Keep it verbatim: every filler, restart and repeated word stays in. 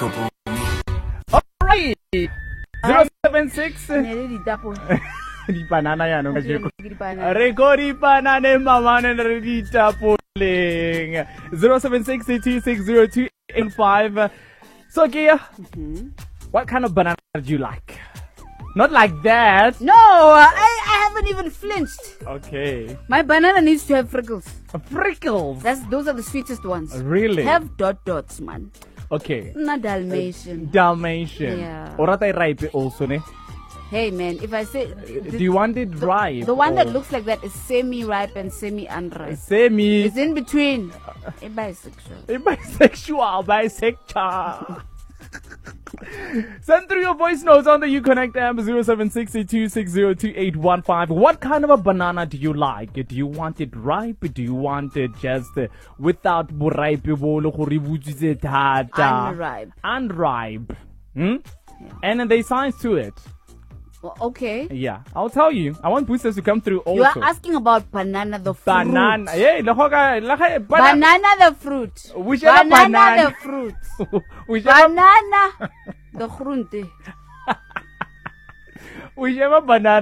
Alright. zero seven six. Di banana ya no ka jeko. Re go di banana mama ne re di tapoleng. zero seven six two six zero two eight five. So Gia, mm-hmm. What kind of banana do you like? Not like that. No, I, I haven't even flinched. Okay. My banana needs to have freckles. Freckles? That's those are the sweetest ones. Really? Have dot dots, man. Okay. Not Dalmatian. Uh, Dalmatian. Yeah. Or are ripe also, ne? Hey man, if I say the, do you want it the, ripe? The one or? that looks like that is semi-ripe and semi-unripe. Semi. It's in between. A bisexual. A bisexual. Bisexual. Send through your voice notes on the Uconnect app zero seven six two six zero two eight one five. What kind of a banana do you like? Do you want it ripe? Do you want it just uh, without ripe? Unripe. Unripe. Hmm? Yeah. And then there's science to it. Well, okay. Yeah, I'll tell you. I want boosters to come through also. You are asking about banana the fruit. Banana. Yeah, banana. Banana the fruit. Whichever banana, banana the fruit. Whichever banana the fruit. Whichever banana.